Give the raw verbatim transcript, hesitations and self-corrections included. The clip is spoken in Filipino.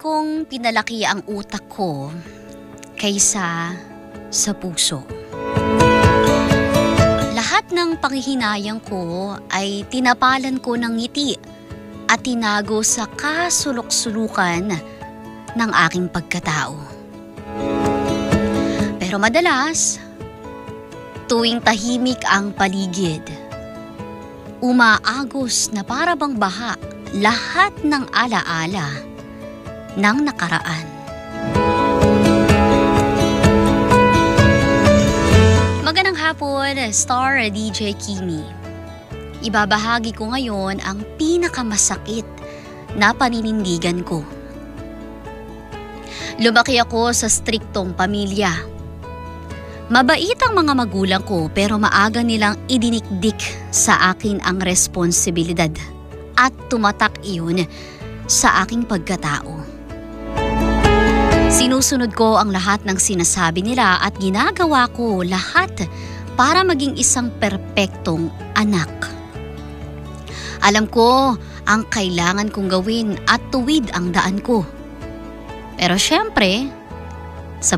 kong pinalaki ang utak ko kaysa sa puso. Lahat ng panghihinayang ko ay tinapalan ko ng ngiti at tinago sa kasulok-sulukan ng aking pagkatao. Pero madalas, tuwing tahimik ang paligid, umaagos na para bang baha lahat ng alaala ng nakaraan. Magandang hapon, Star D J Kimi. Ibabahagi ko ngayon ang pinakamasakit na paninindigan ko. Lumaki ako sa striktong pamilya. Mabait ang mga magulang ko pero maaga nilang idinikdik sa akin ang responsibilidad at tumatak iyon sa aking pagkatao. Sinusunod ko ang lahat ng sinasabi nila at ginagawa ko lahat para maging isang perpektong anak. Alam ko ang kailangan kong gawin at tuwid ang daan ko. Pero syempre,